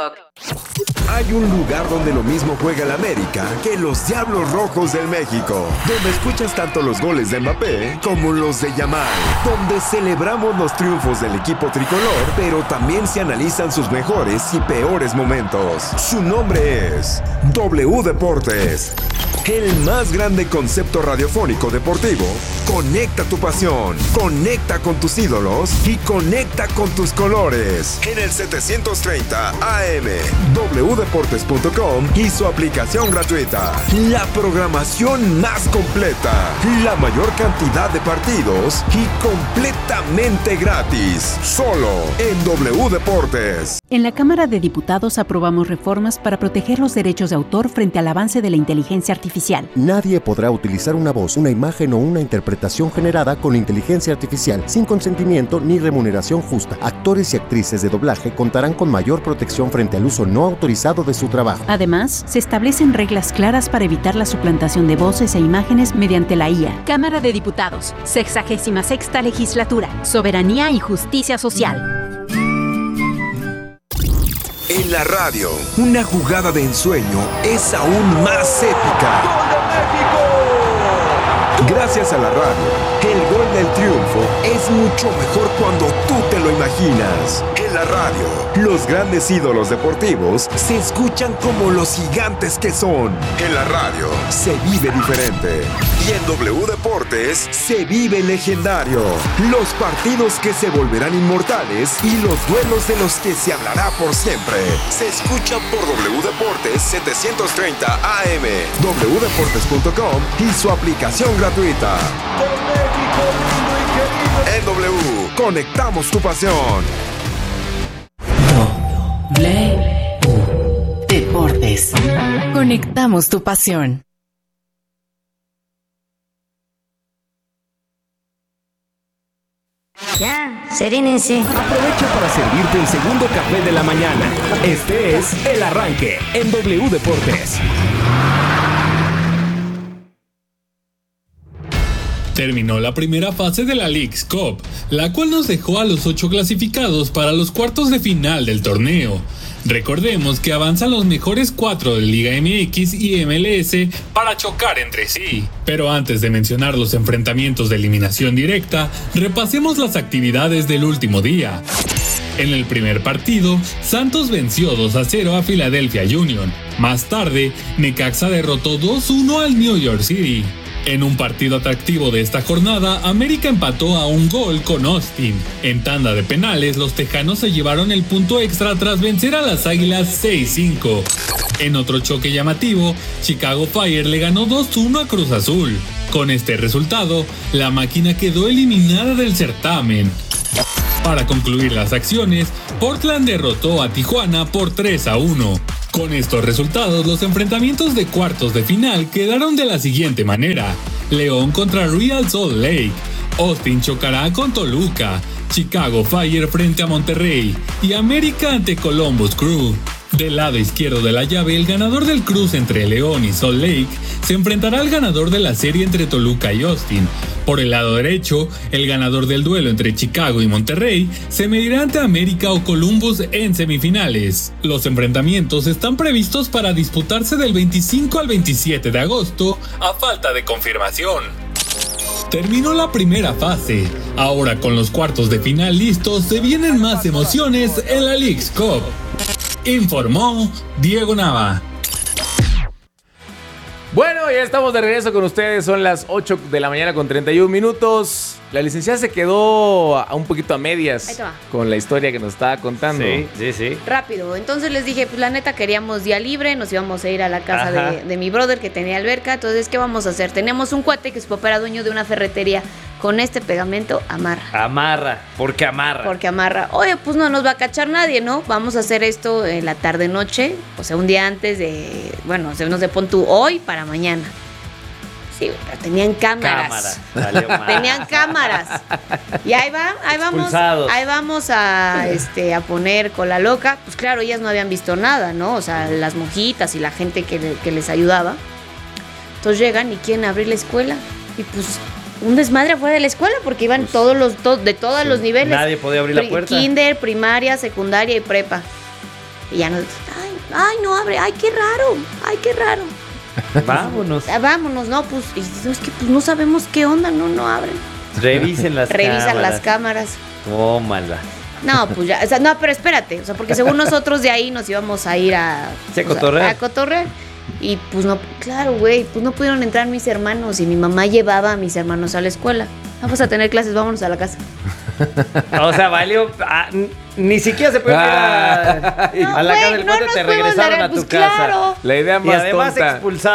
TikTok. Hay un lugar donde lo mismo juega el América que los Diablos Rojos del México, donde escuchas tanto los goles de Mbappé como los de Yamal, donde celebramos los triunfos del equipo tricolor, pero también se analizan sus mejores y peores momentos. Su nombre es W Deportes, el más grande concepto radiofónico deportivo. Conecta tu pasión, conecta con tus ídolos y conecta con tus colores. En el 730 AM, wdeportes.com y su aplicación gratuita. La programación más completa, la mayor cantidad de partidos y completamente gratis. Solo en W Deportes. En la Cámara de Diputados aprobamos reformas para proteger los derechos de autor frente al avance de la inteligencia artificial. Nadie podrá utilizar una voz, una imagen o una interpretación generada con inteligencia artificial sin consentimiento ni remuneración justa. Actores y actrices de doblaje contarán con mayor protección frente al uso no autorizado de su trabajo. Además, se establecen reglas claras para evitar la suplantación de voces e imágenes mediante la IA. Cámara de Diputados, 66ª Legislatura, Soberanía y Justicia Social. En la radio, una jugada de ensueño es aún más épica. ¡Gol de México! Gracias a la radio, el gol del triunfo es mucho mejor cuando tú te lo imaginas. En la radio, los grandes ídolos deportivos se escuchan como los gigantes que son. En la radio, se vive diferente. Y en W Deportes, se vive legendario. Los partidos que se volverán inmortales y los duelos de los que se hablará por siempre. Se escuchan por W Deportes 730 AM, wdeportes.com y su aplicación gratuita. Por México lindo y querido. En W, conectamos tu pasión. W Deportes. Conectamos tu pasión. Ya, serénense. Aprovecha para servirte el segundo café de la mañana. Este es El Arranque en W Deportes. Terminó la primera fase de la Leagues Cup, la cual nos dejó a los 8 clasificados para los cuartos de final del torneo. Recordemos que avanzan los mejores 4 de Liga MX y MLS para chocar entre sí. Pero antes de mencionar los enfrentamientos de eliminación directa, repasemos las actividades del último día. En el primer partido, Santos venció 2-0 a Philadelphia Union. Más tarde, Necaxa derrotó 2-1 al New York City. En un partido atractivo de esta jornada, América empató a un gol con Austin. En tanda de penales, los tejanos se llevaron el punto extra tras vencer a las Águilas 6-5. En otro choque llamativo, Chicago Fire le ganó 2-1 a Cruz Azul. Con este resultado, la máquina quedó eliminada del certamen. Para concluir las acciones, Portland derrotó a Tijuana por 3-1. Con estos resultados, los enfrentamientos de cuartos de final quedaron de la siguiente manera: León contra Real Salt Lake, Austin chocará con Toluca, Chicago Fire frente a Monterrey y América ante Columbus Crew. Del lado izquierdo de la llave, el ganador del cruce entre León y Salt Lake se enfrentará al ganador de la serie entre Toluca y Austin. Por el lado derecho, el ganador del duelo entre Chicago y Monterrey se medirá ante América o Columbus en semifinales. Los enfrentamientos están previstos para disputarse del 25 al 27 de agosto, a falta de confirmación. Terminó la primera fase. Ahora con los cuartos de final listos, se vienen más emociones en la Leagues Cup. Informó Diego Nava. Bueno, ya estamos de regreso con ustedes, son las 8 de la mañana con 31 minutos. La licenciada se quedó un poquito a medias con la historia que nos estaba contando. Sí. Rápido, entonces les dije, pues la neta queríamos día libre, nos íbamos a ir a la casa de mi brother que tenía alberca. Entonces, ¿qué vamos a hacer? Tenemos un cuate que su papá era dueño de una ferretería. Con este pegamento amarra. Porque amarra. Oye, pues no nos va a cachar nadie, ¿no? Vamos a hacer esto en la tarde-noche, o sea, un día antes de, bueno, no sé, pon tú hoy para mañana. Sí, pero tenían cámaras. Tenían cámaras. Y ahí vamos. Pulsados. Ahí vamos a poner cola loca. Pues claro, ellas no habían visto nada, ¿no? O sea, las monjitas y la gente que les ayudaba. Entonces llegan y quieren abrir la escuela. Y pues un desmadre afuera de la escuela porque iban de todos los niveles. Nadie podía abrir la puerta. Kinder, primaria, secundaria y prepa. Y ya nos, ay, no abre, ay, qué raro. Vámonos. Vámonos, no, pues, y es que pues no sabemos qué onda, no abren. Revisen las cámaras. Tómala. No, pues ya, o sea, no, pero espérate, o sea, porque según nosotros de ahí nos íbamos a ir a cotorrear. Y pues no, claro, güey, pues no pudieron entrar mis hermanos y mi mamá llevaba a mis hermanos a la escuela. Vamos a tener clases, vámonos a la casa. O sea, valió. Ni siquiera se puede ir a la casa del cuate, te regresaron a tu casa. Claro. La idea más y además tonta.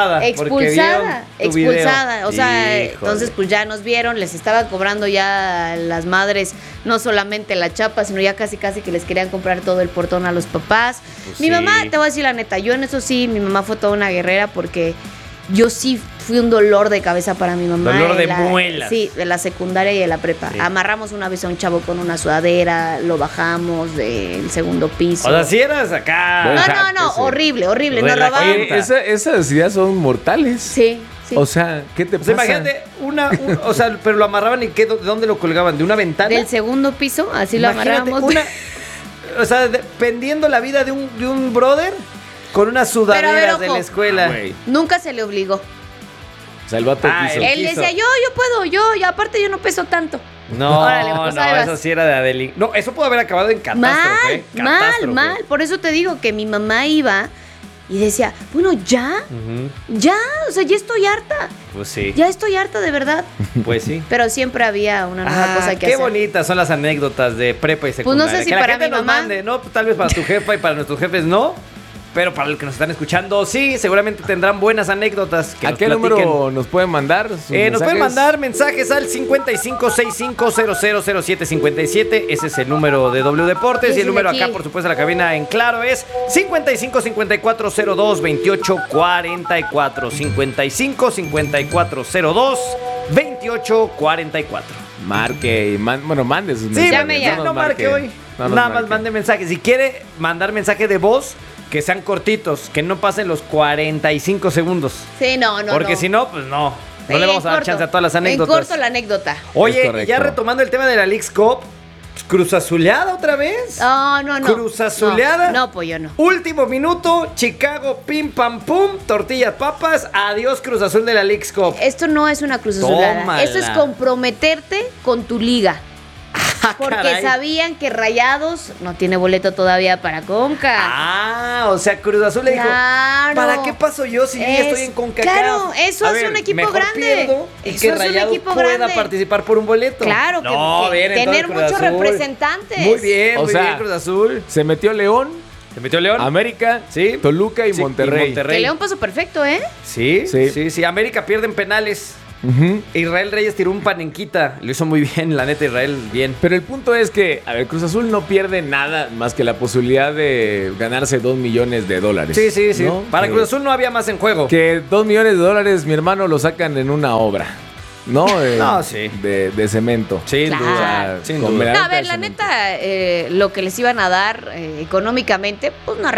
Expulsada. O sea, entonces pues ya nos vieron, les estaban cobrando ya las madres, no solamente la chapa, sino ya casi que les querían comprar todo el portón a los papás. Pues mi mamá, te voy a decir la neta, yo en eso sí, mi mamá fue toda una guerrera porque yo sí fui un dolor de cabeza para mi mamá. Dolor de muelas. Sí, de la secundaria y de la prepa. Sí. Amarramos una vez a un chavo con una sudadera, lo bajamos del segundo piso. O sea, si eras acá. No, horrible. Nos robaban. Oye, esas ideas son mortales. Sí. O sea, ¿qué te pasa? Imagínate, o sea, pero lo amarraban y ¿de dónde lo colgaban? ¿De una ventana? Del segundo piso, así lo amarramos. O sea, pendiendo la vida de un brother con unas sudaderas de la escuela. Nunca se le obligó. O sea, el vato quiso. Él decía, yo puedo, y aparte yo no peso tanto. No, órale, pues no, eso sí era de Adeline. No, eso pudo haber acabado en catástrofe. Mal. Por eso te digo que mi mamá iba y decía, bueno, ya, o sea, ya estoy harta. Pues sí. Ya estoy harta, de verdad. Pues sí. Pero siempre había una nueva cosa que hacer. Qué bonitas son las anécdotas de prepa y secundaria. Pues no sé si que para la gente mi mamá. Nos mande, ¿no? Tal vez para tu jefa y para nuestros jefes no. Pero para los que nos están escuchando, sí, seguramente tendrán buenas anécdotas. ¿A qué número nos pueden mandar? Nos pueden mandar mensajes al 5565000757. Ese es el número de W Deportes. Y el número acá, por supuesto, la cabina en claro es 5554022844. 5554022844. Marque, mande sus mensajes. Sí, ya no marque hoy. Nada más mande mensajes. Si quiere mandar mensaje de voz, que sean cortitos, que no pasen los 45 segundos. Sí, no. Porque si no, pues no. No le vamos a dar chance a todas las anécdotas. En corto la anécdota. Oye, ya retomando el tema de la Leagues Cup, ¿Cruz Azuleada otra vez? No. ¿Cruz Azuleada? No, pollo, no. Último minuto, Chicago, pim, pam, pum, tortillas, papas, adiós Cruz Azul de la Leagues Cup. Esto no es una Cruz Azulada. Esto es comprometerte con tu liga. Porque sabían que Rayados no tiene boleto todavía para Conca. O sea, Cruz Azul le dijo, ¿para qué paso yo si yo estoy en CONCACAF? Claro, eso es un equipo grande. Y que Rayados pueda participar por un boleto. Claro, que tener muchos representantes. Muy bien, Cruz Azul. Se metió León. América, sí, Toluca y Monterrey. Que León pasó perfecto, ¿eh? Sí. América pierde en penales. Israel Reyes tiró un panenquita. Lo hizo muy bien, la neta, Israel, bien. Pero el punto es que, Cruz Azul no pierde nada más que la posibilidad de ganarse $2 millones. Sí. ¿no? Para Cruz Azul no había más en juego. Que $2 millones, mi hermano, lo sacan en una obra. ¿No? Sí. De cemento. Sin duda. No, a ver, la neta, lo que les iban a dar económicamente, pues no